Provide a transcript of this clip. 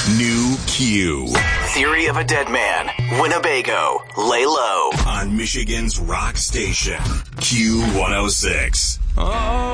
New Q. Theory of a Dead Man. Winnebago. Lay low. On Michigan's rock station. Q106. Oh.